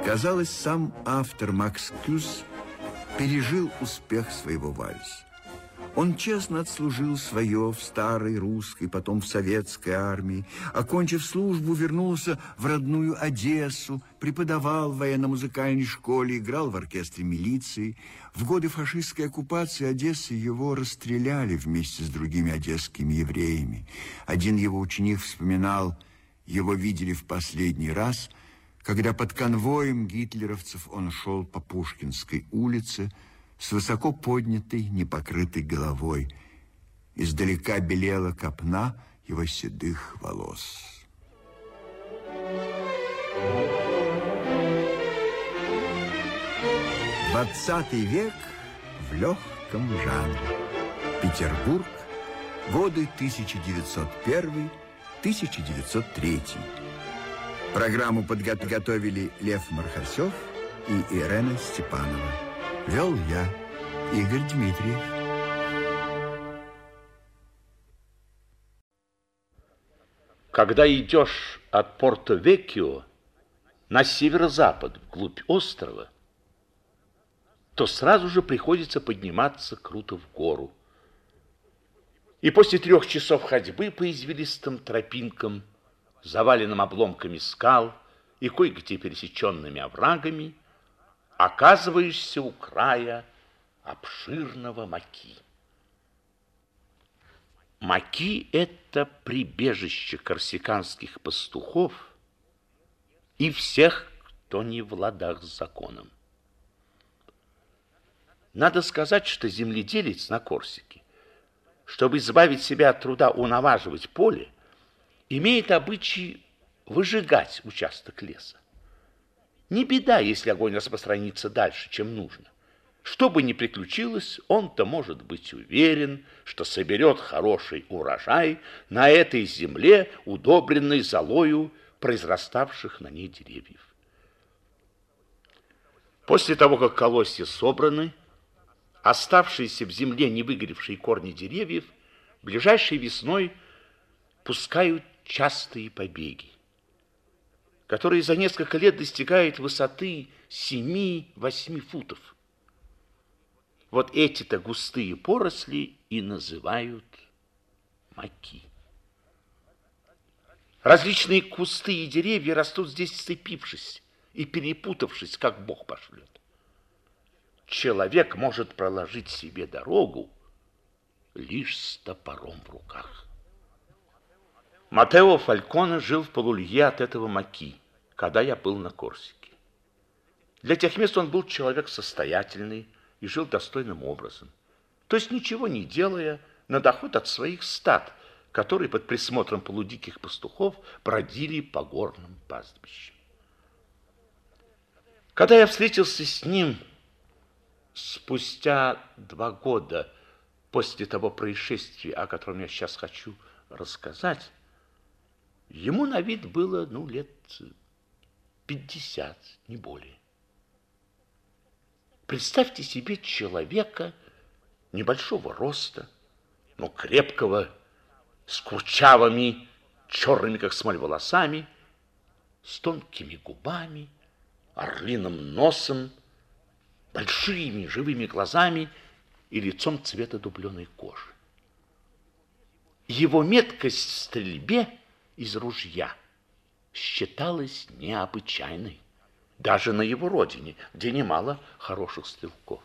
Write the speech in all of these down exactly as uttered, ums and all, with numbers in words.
Казалось, сам автор Макс Кюс пережил успех своего вальса. Он честно отслужил свое в старой русской, потом в советской армии. Окончив службу, вернулся в родную Одессу, преподавал в военно-музыкальной школе, играл в оркестре милиции. В годы фашистской оккупации Одессы его расстреляли вместе с другими одесскими евреями. Один его ученик вспоминал, его видели в последний раз, когда под конвоем гитлеровцев он шел по Пушкинской улице, с высоко поднятой, непокрытой головой. Издалека белела копна его седых волос. Двадцатый век в легком жанре. Петербург, годы тысяча девятьсот первый — тысяча девятьсот третий. Программу подготовили Лев Мархасев и Ирена Степанова. Вел я, Игорь Дмитриев. Когда идешь от Порто-Веккио на северо-запад, вглубь острова, то сразу же приходится подниматься круто в гору. И после трех часов ходьбы по извилистым тропинкам, заваленным обломками скал и кое-где пересеченными оврагами, оказываешься у края обширного Маки. Маки – это прибежище корсиканских пастухов и всех, кто не в ладах с законом. Надо сказать, что земледелец на Корсике, чтобы избавить себя от труда унаваживать поле, имеет обычай выжигать участок леса. Не беда, если огонь распространится дальше, чем нужно. Что бы ни приключилось, он-то может быть уверен, что соберет хороший урожай на этой земле, удобренной золою произраставших на ней деревьев. После того, как колосья собраны, оставшиеся в земле невыгоревшие корни деревьев ближайшей весной пускают частые побеги, которые за несколько лет достигают высоты семи-восьми футов. Вот эти-то густые поросли и называют маки. Различные кусты и деревья растут здесь, сцепившись и перепутавшись, как Бог пошлет. Человек может проложить себе дорогу лишь с топором в руках. Матео Фальконе жил в полулье от этого Маки, когда я был на Корсике. Для тех мест он был человек состоятельный и жил достойным образом, то есть ничего не делая на доход от своих стад, которые под присмотром полудиких пастухов бродили по горным пастбищам. Когда я встретился с ним спустя два года после того происшествия, о котором я сейчас хочу рассказать, ему на вид было, ну, лет пятьдесят, не более. Представьте себе человека небольшого роста, но крепкого, с курчавыми, черными, как смоль, волосами, с тонкими губами, орлиным носом, большими живыми глазами и лицом цвета дубленой кожи. Его меткость в стрельбе из ружья считалась необычайной, даже на его родине, где немало хороших стрелков.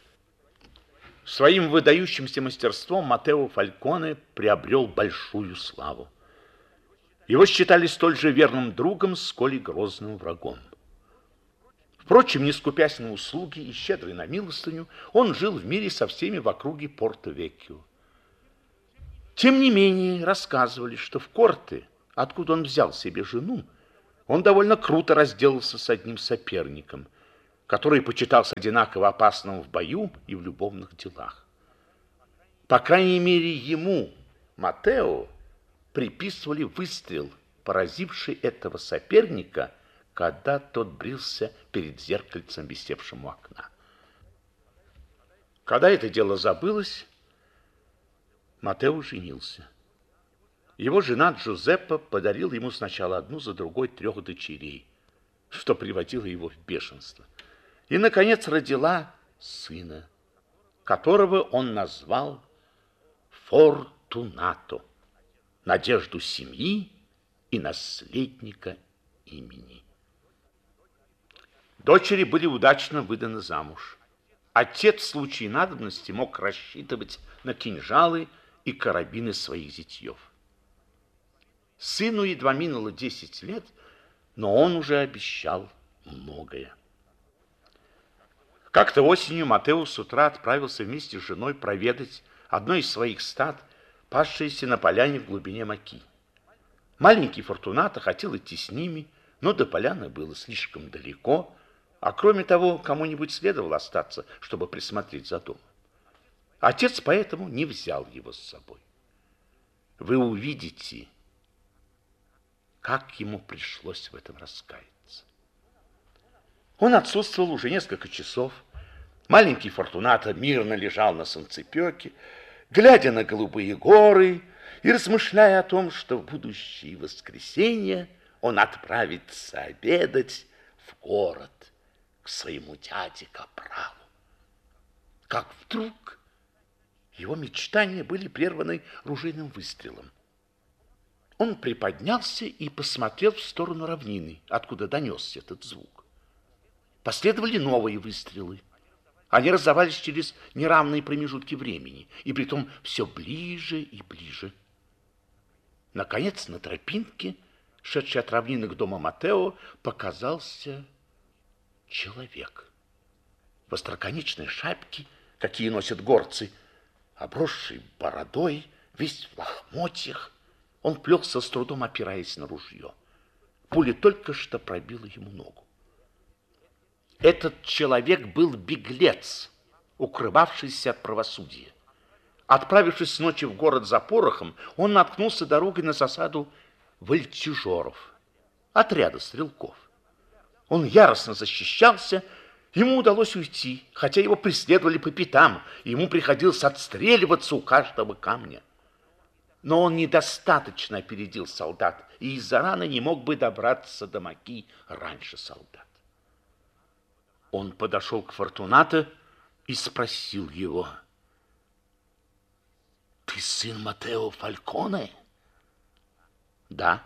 Своим выдающимся мастерством Матео Фальконе приобрел большую славу. Его считали столь же верным другом, сколь и грозным врагом. Впрочем, не скупясь на услуги и щедрый на милостыню, он жил в мире со всеми в округе Порто-Веккио. Тем не менее, рассказывали, что в Корте, откуда он взял себе жену, он довольно круто разделался с одним соперником, который почитался одинаково опасным в бою и в любовных делах. По крайней мере, ему, Матео, приписывали выстрел, поразивший этого соперника, когда тот брился перед зеркальцем, висевшим у окна. Когда это дело забылось, Матео женился. Его жена Джузеппе подарила ему сначала одну за другой трех дочерей. что приводило его в бешенство. И, наконец, родила сына, которого он назвал Фортунато, надежду семьи и наследника имени. Дочери были удачно выданы замуж. Отец в случае надобности мог рассчитывать на кинжалы и карабины своих зятьев. Сыну едва минуло десять лет, но он уже обещал многое. Как-то осенью Матео с утра отправился вместе с женой проведать одно из своих стад, пасшееся на поляне в глубине Маки. Маленький Фортунато хотел идти с ними, но до поляны было слишком далеко, а кроме того, кому-нибудь следовало остаться, чтобы присмотреть за домом. Отец поэтому не взял его с собой. Вы увидите, как ему пришлось в этом раскаяться. Он отсутствовал уже несколько часов. Маленький Фортунато мирно лежал на солнцепеке, глядя на голубые горы и размышляя о том, что в будущее воскресенье он отправится обедать в город к своему дяде Капралу. Как вдруг его мечтания были прерваны ружейным выстрелом. Он приподнялся и посмотрел в сторону равнины, откуда донесся этот звук. Последовали новые выстрелы. Они раздавались через неравные промежутки времени, и притом все ближе и ближе. Наконец, на тропинке, шедшей от равнины к дому Матео, показался человек. В остроконечной шапке, какие носят горцы, обросший бородой, весь в лохмотьях, он плелся с трудом, опираясь на ружье. Пуля только что пробила ему ногу. Этот человек был беглец, укрывавшийся от правосудия. Отправившись с ночи в город за порохом, он наткнулся дорогой на засаду вольтежеров, отряда стрелков. Он яростно защищался, ему удалось уйти, хотя его преследовали по пятам, и ему приходилось отстреливаться у каждого камня. Но он недостаточно опередил солдат, и из-за раны не мог бы добраться до Маки раньше солдат. Он подошел к Фортунато и спросил его: «Ты сын Матео Фальконе?» «Да».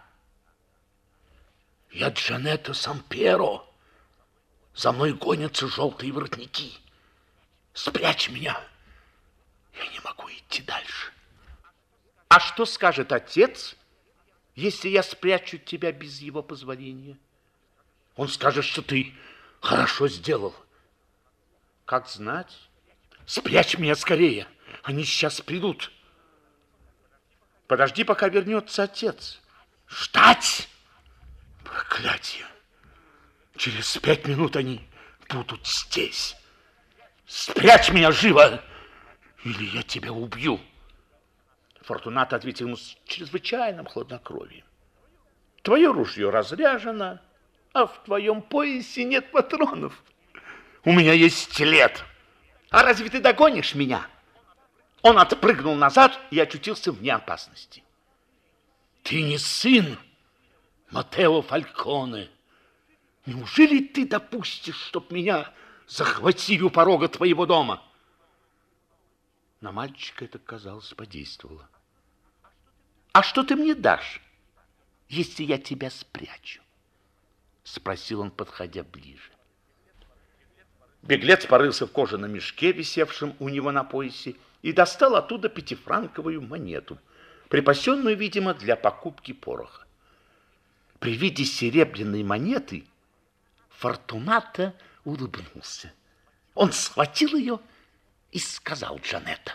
«Я Джанетто Самперо. За мной гонятся желтые воротники. Спрячь меня. Я не могу идти дальше». «А что скажет отец, если я спрячу тебя без его позволения?» «Он скажет, что ты хорошо сделал». «Как знать. Спрячь меня скорее. Они сейчас придут». «Подожди, пока вернется отец». «Ждать! Проклятие! Через пять минут они будут здесь. Спрячь меня живо, или я тебя убью». Фортунато ответил ему с чрезвычайным хладнокровием: «Твое ружье разряжено, а в твоем поясе нет патронов. У меня есть стилет. А разве ты догонишь меня?» Он отпрыгнул назад и очутился вне опасности. «Ты не сын Матео Фальконе. Неужели ты допустишь, чтоб меня захватили у порога твоего дома?» На мальчика это, казалось, подействовало. «А что ты мне дашь, если я тебя спрячу?» Спросил он, подходя ближе. Беглец порылся в кожаном мешке, висевшем у него на поясе, и достал оттуда пятифранковую монету, припасенную, видимо, для покупки пороха. При виде серебряной монеты Фортунато улыбнулся. Он схватил ее и сказал Джанетто: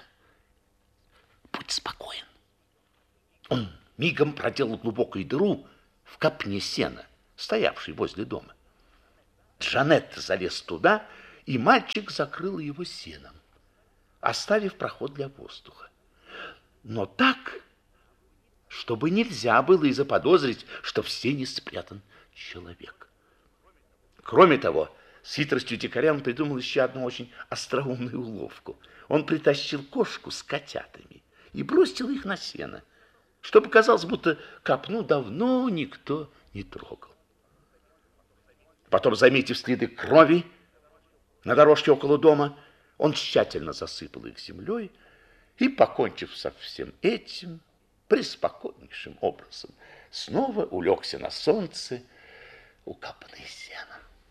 «Будь спокоен». Он мигом проделал глубокую дыру в копне сена, стоявшей возле дома. Джанетто залез туда, и мальчик закрыл его сеном, оставив проход для воздуха. Но так, чтобы нельзя было и заподозрить, что в сене спрятан человек. Кроме того, с хитростью дикаря он придумал еще одну очень остроумную уловку. Он притащил кошку с котятами и бросил их на сено, что показалось, будто копну давно никто не трогал. Потом, заметив следы крови на дорожке около дома, он тщательно засыпал их землей и, покончив со всем этим, преспокойнейшим образом, снова улегся на солнце, укапанный сеном.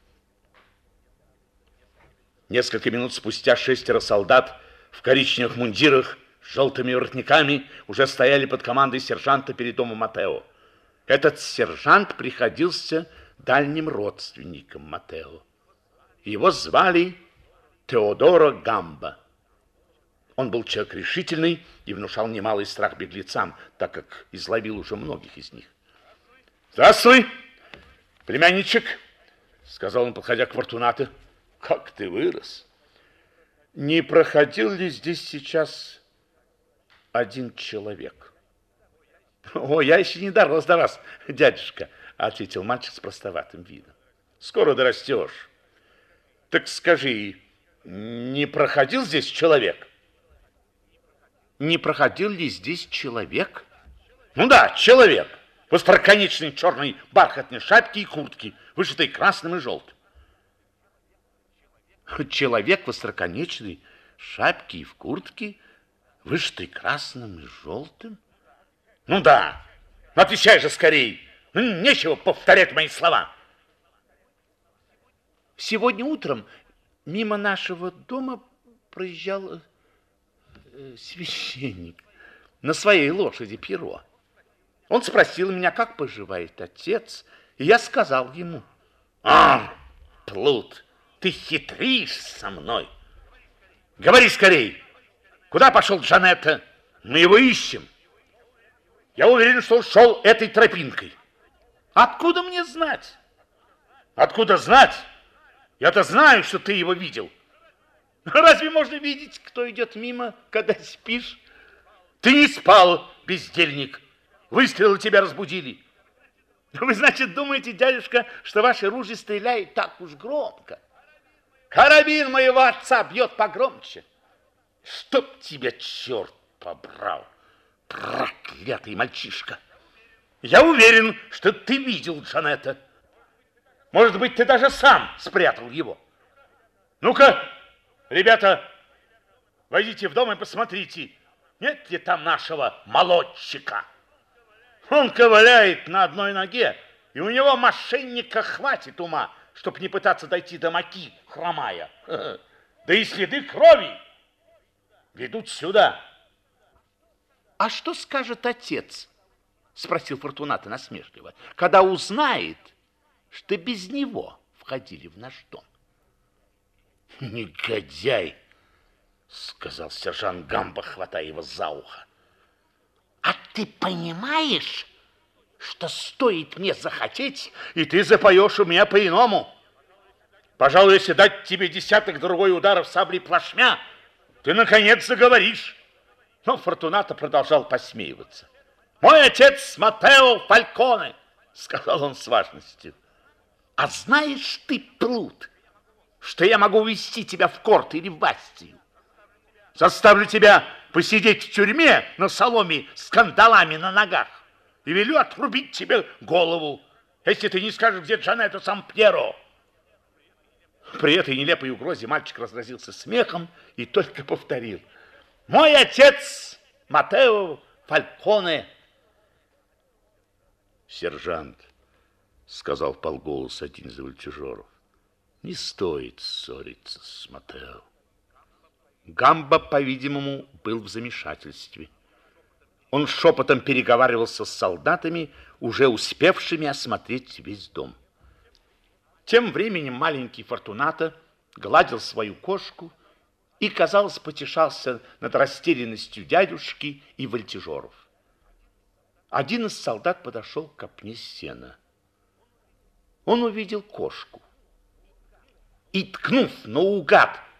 Несколько минут спустя шестеро солдат в коричневых мундирах с желтыми воротниками уже стояли под командой сержанта перед домом Матео. Этот сержант приходился дальним родственником Матео. Его звали Теодоро Гамба. Он был человек решительный и внушал немалый страх беглецам, так как изловил уже многих из них. «Здравствуй, племянничек», — сказал он, подходя к Фортунато. «Как ты вырос! Не проходил ли здесь сейчас один человек?» «О, я еще не дорос до вас, дядюшка», — ответил мальчик с простоватым видом. «Скоро дорастешь. Так скажи, не проходил здесь человек?» «Не проходил ли здесь человек?» «Ну да, человек, в остроконечной черной бархатной шапке и куртке, вышитой красным и желтым». «Человек в остроконечной шапке и в куртке, вышитой красным и желтым?» «Ну да, отвечай же скорей, ну, нечего повторять мои слова». «Сегодня утром мимо нашего дома проезжал э, священник на своей лошади Перо. Он спросил меня, как поживает отец, и я сказал ему: «А, плут, ты хитришь со мной. Говори скорей, куда пошел Джанетто? Мы его ищем. Я уверен, что он шел этой тропинкой». «Откуда мне знать?» «Откуда знать? Я-то знаю, что ты его видел». «Разве можно видеть, кто идет мимо, когда спишь?» «Ты не спал, бездельник. Выстрелы тебя разбудили». «Вы, значит, думаете, дядюшка, что ваше ружье стреляет так уж громко? Карабин моего отца бьет погромче. Чтоб тебя черт побрал, проклятый мальчишка. Я уверен, что ты видел Джанетто. Может быть, ты даже сам спрятал его. Ну-ка, ребята, войдите в дом и посмотрите, нет ли там нашего молодчика. Он ковыляет на одной ноге, и у него мошенника хватит ума, чтобы не пытаться дойти до Маки, хромая. Да и следы крови ведут сюда». «А что скажет отец?» — спросил Фортунато насмешливо, «когда узнает, что без него входили в наш дом». «Негодяй!» — сказал сержант Гамба, хватая его за ухо. «А ты понимаешь, что стоит мне захотеть, и ты запоешь у меня по-иному? Пожалуй, если дать тебе десяток другой ударов саблей плашмя, ты, наконец, заговоришь». Но Фортунато продолжал посмеиваться. «Мой отец Матео Фальконе», — сказал он с важностью. «А знаешь ты, плут, что я могу увезти тебя в Корт или в Бастию? Заставлю тебя посидеть в тюрьме на соломе с кандалами на ногах и велю отрубить тебе голову, если ты не скажешь, где Джанетто Сампьеро». При этой нелепой угрозе мальчик разразился смехом и только повторил: «Мой отец Матео Фальконе». «Сержант», — сказал вполголоса один из вольтежеров, — «не стоит ссориться с Матео». Гамба, по-видимому, был в замешательстве. Он шепотом переговаривался с солдатами, уже успевшими осмотреть весь дом. Тем временем маленький Фортунато гладил свою кошку и, казалось, потешался над растерянностью дядюшки и вольтежеров. Один из солдат подошел к копне сена. Он увидел кошку и, ткнув наугад